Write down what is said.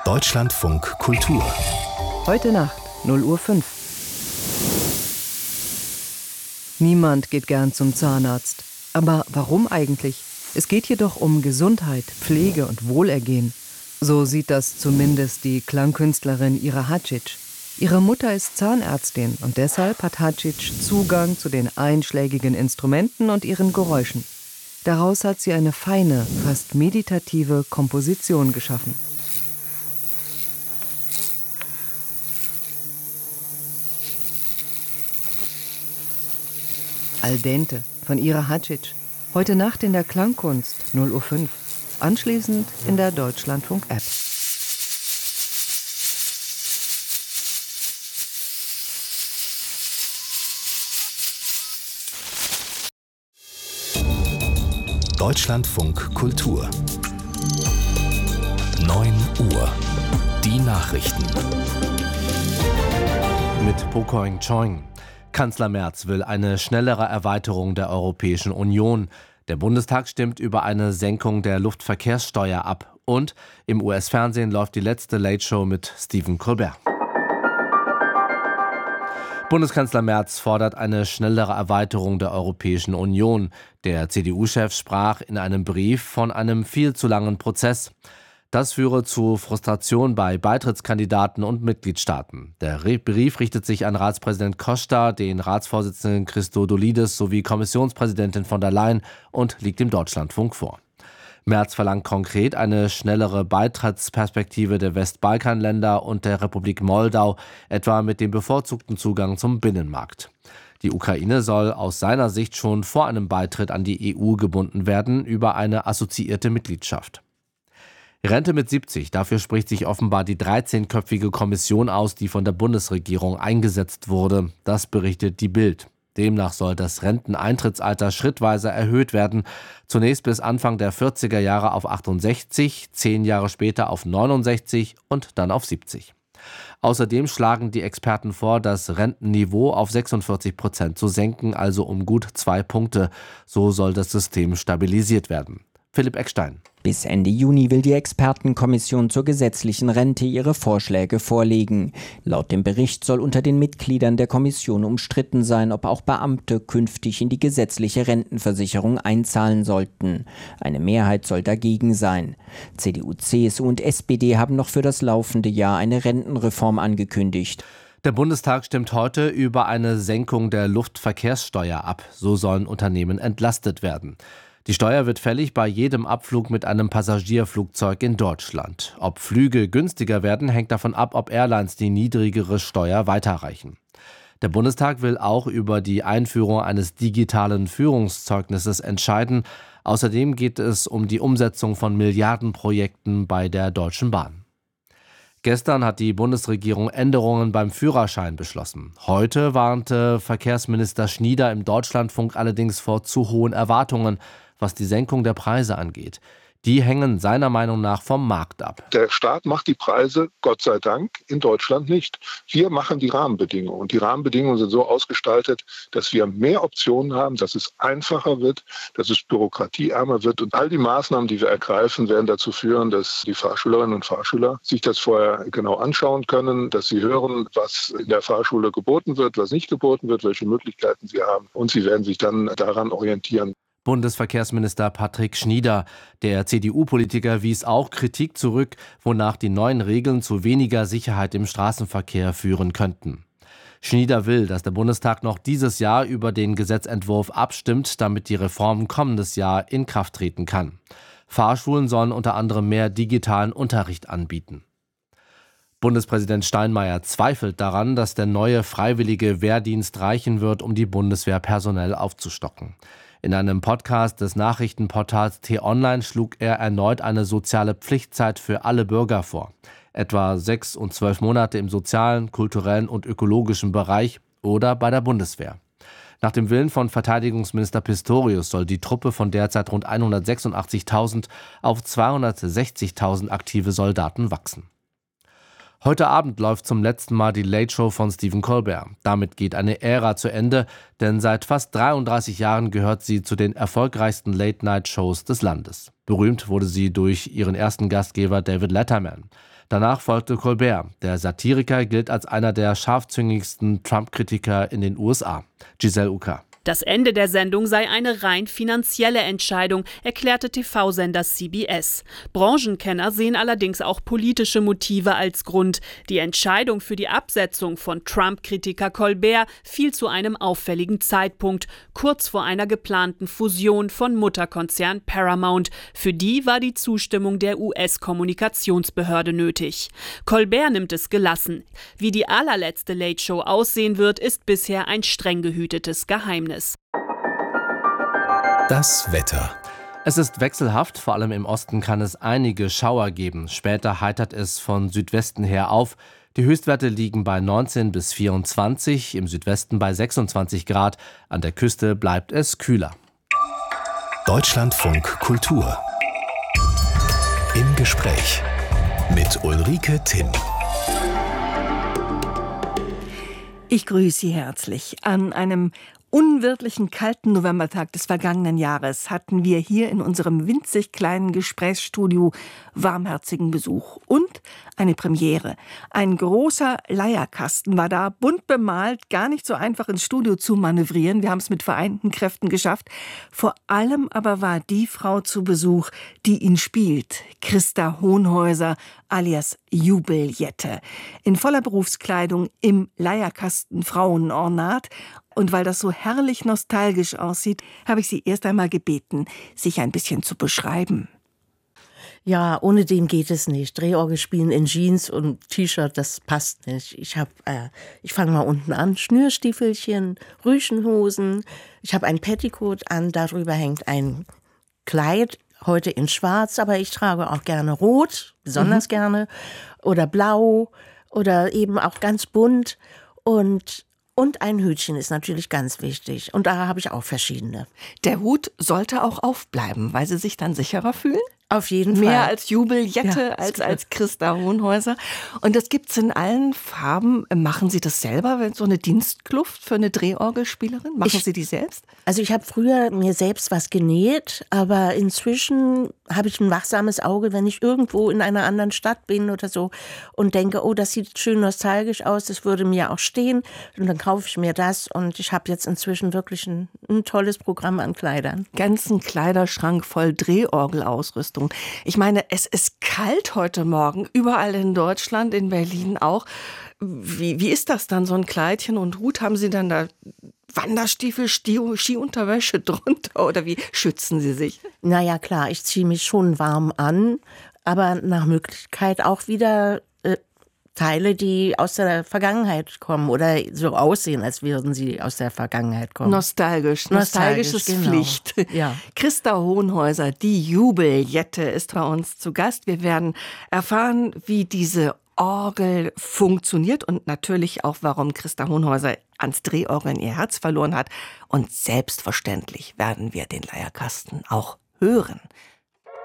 Deutschlandfunk Kultur. Heute Nacht, 0:05 Uhr. Niemand geht gern zum Zahnarzt. Aber warum eigentlich? Es geht hier doch um Gesundheit, Pflege und Wohlergehen. So sieht das zumindest die Klangkünstlerin Ira Hacic. Ihre Mutter ist Zahnärztin und deshalb hat Hacic Zugang zu den einschlägigen Instrumenten und ihren Geräuschen. Daraus hat sie eine feine, fast meditative Komposition geschaffen. Al dente von Ira Hacic. Heute Nacht in der Klangkunst, 0:05 Uhr. Anschließend in der Deutschlandfunk-App. Deutschlandfunk Kultur. 9 Uhr. Die Nachrichten. Mit Pocoing Choing. Kanzler Merz will eine schnellere Erweiterung der Europäischen Union. Der Bundestag stimmt über eine Senkung der Luftverkehrssteuer ab. Und im US-Fernsehen läuft die letzte Late Show mit Stephen Colbert. Bundeskanzler Merz fordert eine schnellere Erweiterung der Europäischen Union. Der CDU-Chef sprach in einem Brief von einem viel zu langen Prozess. Das führe zu Frustration bei Beitrittskandidaten und Mitgliedstaaten. Der Brief richtet sich an Ratspräsident Costa, den Ratsvorsitzenden Christodoulidis sowie Kommissionspräsidentin von der Leyen und liegt dem Deutschlandfunk vor. Merz verlangt konkret eine schnellere Beitrittsperspektive der Westbalkanländer und der Republik Moldau, etwa mit dem bevorzugten Zugang zum Binnenmarkt. Die Ukraine soll aus seiner Sicht schon vor einem Beitritt an die EU gebunden werden über eine assoziierte Mitgliedschaft. Rente mit 70, dafür spricht sich offenbar die 13-köpfige Kommission aus, die von der Bundesregierung eingesetzt wurde. Das berichtet die Bild. Demnach soll das Renteneintrittsalter schrittweise erhöht werden. Zunächst bis Anfang der 40er Jahre auf 68, 10 Jahre später auf 69 und dann auf 70. Außerdem schlagen die Experten vor, das Rentenniveau auf 46% zu senken, also um gut 2 Punkte. So soll das System stabilisiert werden. Philipp Eckstein. Bis Ende Juni will die Expertenkommission zur gesetzlichen Rente ihre Vorschläge vorlegen. Laut dem Bericht soll unter den Mitgliedern der Kommission umstritten sein, ob auch Beamte künftig in die gesetzliche Rentenversicherung einzahlen sollten. Eine Mehrheit soll dagegen sein. CDU, CSU und SPD haben noch für das laufende Jahr eine Rentenreform angekündigt. Der Bundestag stimmt heute über eine Senkung der Luftverkehrssteuer ab. So sollen Unternehmen entlastet werden. Die Steuer wird fällig bei jedem Abflug mit einem Passagierflugzeug in Deutschland. Ob Flüge günstiger werden, hängt davon ab, ob Airlines die niedrigere Steuer weiterreichen. Der Bundestag will auch über die Einführung eines digitalen Führungszeugnisses entscheiden. Außerdem geht es um die Umsetzung von Milliardenprojekten bei der Deutschen Bahn. Gestern hat die Bundesregierung Änderungen beim Führerschein beschlossen. Heute warnte Verkehrsminister Schnieder im Deutschlandfunk allerdings vor zu hohen Erwartungen, was die Senkung der Preise angeht. Die hängen seiner Meinung nach vom Markt ab. Der Staat macht die Preise, Gott sei Dank, in Deutschland nicht. Wir machen die Rahmenbedingungen. Und die Rahmenbedingungen sind so ausgestaltet, dass wir mehr Optionen haben, dass es einfacher wird, dass es bürokratieärmer wird. Und all die Maßnahmen, die wir ergreifen, werden dazu führen, dass die Fahrschülerinnen und Fahrschüler sich das vorher genau anschauen können, dass sie hören, was in der Fahrschule geboten wird, was nicht geboten wird, welche Möglichkeiten sie haben. Und sie werden sich dann daran orientieren. Bundesverkehrsminister Patrick Schnieder. Der CDU-Politiker wies auch Kritik zurück, wonach die neuen Regeln zu weniger Sicherheit im Straßenverkehr führen könnten. Schnieder will, dass der Bundestag noch dieses Jahr über den Gesetzentwurf abstimmt, damit die Reform kommendes Jahr in Kraft treten kann. Fahrschulen sollen unter anderem mehr digitalen Unterricht anbieten. Bundespräsident Steinmeier zweifelt daran, dass der neue freiwillige Wehrdienst reichen wird, um die Bundeswehr personell aufzustocken. In einem Podcast des Nachrichtenportals T-Online schlug er erneut eine soziale Pflichtzeit für alle Bürger vor. Etwa 6 und 12 Monate im sozialen, kulturellen und ökologischen Bereich oder bei der Bundeswehr. Nach dem Willen von Verteidigungsminister Pistorius soll die Truppe von derzeit rund 186.000 auf 260.000 aktive Soldaten wachsen. Heute Abend läuft zum letzten Mal die Late Show von Stephen Colbert. Damit geht eine Ära zu Ende, denn seit fast 33 Jahren gehört sie zu den erfolgreichsten Late-Night-Shows des Landes. Berühmt wurde sie durch ihren ersten Gastgeber David Letterman. Danach folgte Colbert. Der Satiriker gilt als einer der scharfzüngigsten Trump-Kritiker in den USA. Giselle Ucker. Das Ende der Sendung sei eine rein finanzielle Entscheidung, erklärte TV-Sender CBS. Branchenkenner sehen allerdings auch politische Motive als Grund. Die Entscheidung für die Absetzung von Trump-Kritiker Colbert fiel zu einem auffälligen Zeitpunkt, kurz vor einer geplanten Fusion von Mutterkonzern Paramount. Für die war die Zustimmung der US-Kommunikationsbehörde nötig. Colbert nimmt es gelassen. Wie die allerletzte Late Show aussehen wird, ist bisher ein streng gehütetes Geheimnis. Das Wetter. Es ist wechselhaft, vor allem im Osten kann es einige Schauer geben. Später heitert es von Südwesten her auf. Die Höchstwerte liegen bei 19 bis 24, im Südwesten bei 26 Grad. An der Küste bleibt es kühler. Deutschlandfunk Kultur. Im Gespräch mit Ulrike Timm. Ich grüße Sie herzlich. An einem unwirtlichen kalten Novembertag des vergangenen Jahres hatten wir hier in unserem winzig kleinen Gesprächsstudio warmherzigen Besuch und eine Premiere. Ein großer Leierkasten war da, bunt bemalt, gar nicht so einfach ins Studio zu manövrieren. Wir haben es mit vereinten Kräften geschafft. Vor allem aber war die Frau zu Besuch, die ihn spielt, Christa Hohnhäuser alias Jubeljette. In voller Berufskleidung im Leierkasten Frauenornat. Und weil das so herrlich nostalgisch aussieht, habe ich Sie erst einmal gebeten, sich ein bisschen zu beschreiben. Ja, ohne den geht es nicht. Drehorgel spielen in Jeans und T-Shirt, das passt nicht. Ich fange mal unten an. Schnürstiefelchen, Rüschenhosen. Ich habe ein Petticoat an, darüber hängt ein Kleid, heute in schwarz, aber ich trage auch gerne rot, besonders gerne, oder blau oder eben auch ganz bunt und ein Hütchen ist natürlich ganz wichtig. Und da habe ich auch verschiedene. Der Hut sollte auch aufbleiben, weil Sie sich dann sicherer fühlen? Auf jeden Fall. Mehr als Jubeljette, Ja, als Christa Hohnhäuser. Und das gibt's in allen Farben. Machen Sie das selber, wenn so eine Dienstkluft für eine Drehorgelspielerin? Machen Sie die selbst? Also ich habe früher mir selbst was genäht, aber inzwischen habe ich ein wachsames Auge, wenn ich irgendwo in einer anderen Stadt bin oder so und denke, oh, das sieht schön nostalgisch aus, das würde mir auch stehen. Und dann kaufe ich mir das und ich habe jetzt inzwischen wirklich ein tolles Programm an Kleidern. Ganzen Kleiderschrank voll Drehorgelausrüstung. Ich meine, es ist kalt heute Morgen, überall in Deutschland, in Berlin auch. Wie ist das dann, so ein Kleidchen und Hut? Haben Sie dann da Wanderstiefel, Skiunterwäsche drunter oder wie schützen Sie sich? Naja, klar, ich ziehe mich schon warm an, aber nach Möglichkeit auch wieder Teile, die aus der Vergangenheit kommen oder so aussehen, als würden sie aus der Vergangenheit kommen. Nostalgisch ist genau. Pflicht. Ja. Christa Hohnhäuser, die Jubeljette, ist bei uns zu Gast. Wir werden erfahren, wie diese Orgel funktioniert und natürlich auch, warum Christa Hohnhäuser ans Drehorgeln ihr Herz verloren hat. Und selbstverständlich werden wir den Leierkasten auch hören.